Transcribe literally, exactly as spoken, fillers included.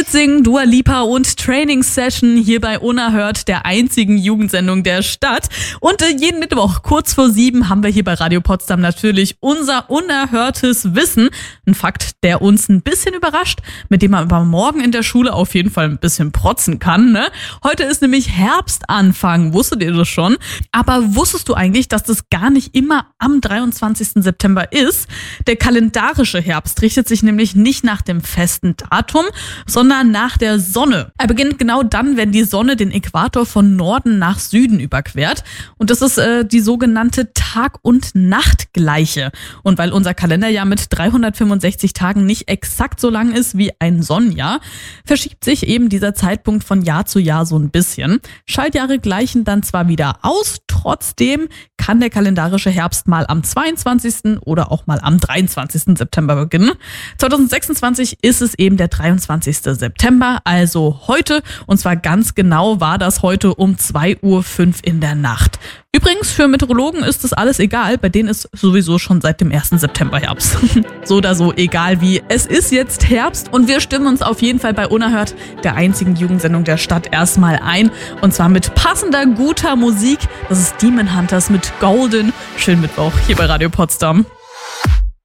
Mitsingen, Dua Lipa und Training Session hier bei Unerhört, der einzigen Jugendsendung der Stadt. Und äh, jeden Mittwoch kurz vor sieben haben wir hier bei Radio Potsdam natürlich unser unerhörtes Wissen. Ein Fakt, der uns ein bisschen überrascht, mit dem man aber morgen in der Schule auf jeden Fall ein bisschen protzen kann. Ne? Heute ist nämlich Herbstanfang, wusstet ihr das schon? Aber wusstest du eigentlich, dass das gar nicht immer am dreiundzwanzigsten September ist? Der kalendarische Herbst richtet sich nämlich nicht nach dem festen Datum, sondern nach der Sonne. Er beginnt genau dann, wenn die Sonne den Äquator von Norden nach Süden überquert. Und das ist äh, die sogenannte Tag- und Nachtgleiche. Und weil unser Kalender ja mit dreihundertfünfundsechzig Tagen nicht exakt so lang ist wie ein Sonnenjahr, verschiebt sich eben dieser Zeitpunkt von Jahr zu Jahr so ein bisschen. Schaltjahre gleichen dann zwar wieder aus, trotzdem kann der kalendarische Herbst mal am zweiundzwanzigsten oder auch mal am dreiundzwanzigsten September beginnen. zweitausendsechsundzwanzig ist es eben der dreiundzwanzigste September, also heute. Und zwar ganz genau war das heute um zwei Uhr fünf in der Nacht. Übrigens, für Meteorologen ist das alles egal. Bei denen ist sowieso schon seit dem ersten September Herbst. So oder so, egal wie. Es ist jetzt Herbst und wir stimmen uns auf jeden Fall bei Unerhört, der einzigen Jugendsendung der Stadt, erstmal ein. Und zwar mit passender, guter Musik. Das ist Demon Hunters mit Golden. Schönen Mittwoch hier bei Radio Potsdam.